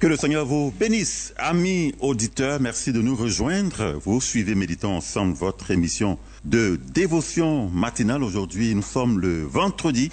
Que le Seigneur vous bénisse. Amis auditeurs, merci de nous rejoindre. Vous suivez Méditons ensemble votre émission de dévotion matinale. Aujourd'hui, nous sommes le vendredi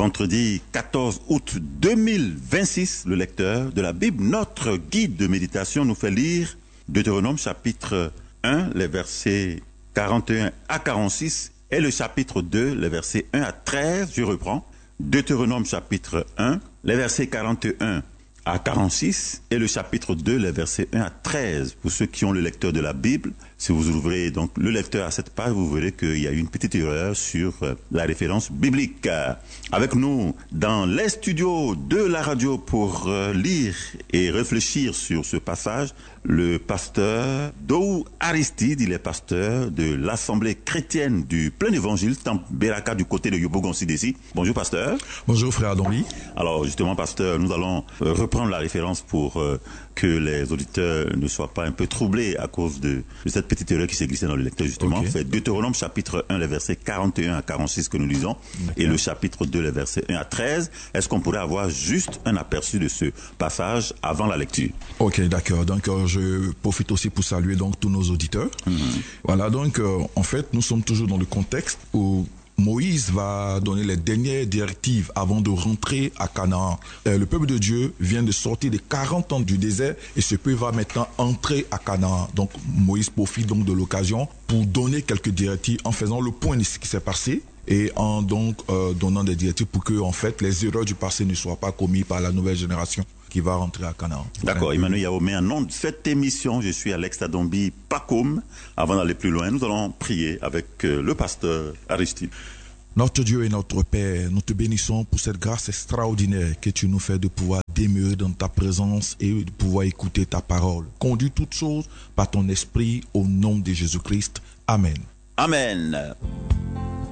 14 août 2026. Le lecteur de la Bible, notre guide de méditation, nous fait lire Deutéronome chapitre 1, les versets 41 à 46 et le chapitre 2, les versets 1 à 13. Je reprends. Deutéronome chapitre 1, les versets 41 à 46 et le chapitre 2, les versets 1 à 13. Pour ceux qui ont le lecteur de la Bible, si vous ouvrez donc le lecteur à cette page, vous verrez qu'il y a une petite erreur sur la référence biblique. Avec nous dans les studios de la radio pour lire et réfléchir sur ce passage, le pasteur Dou Aristide, il est pasteur de l'Assemblée chrétienne du Plein Évangile, Temple Beraka du côté de Yopougon-Sidessi. Bonjour pasteur. Bonjour frère Adonri. Alors justement pasteur, nous allons reprendre la référence pour que les auditeurs ne soient pas un peu troublés à cause de cette petite erreur qui s'est glissée dans le lecteur justement. Okay. C'est Deutéronome chapitre 1, les versets 41 à 46 que nous lisons et le chapitre 2, les versets 1 à 13. Est-ce qu'on pourrait avoir juste un aperçu de ce passage avant la lecture? Ok, d'accord. Donc je profite aussi pour saluer donc tous nos auditeurs. Voilà, donc en fait nous sommes toujours dans le contexte où Moïse va donner les dernières directives avant de rentrer à Canaan. Le peuple de Dieu vient de sortir de 40 ans du désert et ce peuple va maintenant entrer à Canaan. Donc Moïse profite donc de l'occasion pour donner quelques directives en faisant le point de ce qui s'est passé et en donc donnant des directives pour que en fait les erreurs du passé ne soient pas commises par la nouvelle génération qui va rentrer à Canaan. D'accord, Emmanuel Yaomé, en nom de cette émission, je suis Alex Tadombi Pakoum. Avant d'aller plus loin, nous allons prier avec le pasteur Aristide. Notre Dieu et notre Père, nous te bénissons pour cette grâce extraordinaire que tu nous fais de pouvoir demeurer dans ta présence et de pouvoir écouter ta parole. Conduis toutes choses par ton esprit au nom de Jésus-Christ. Amen. Amen.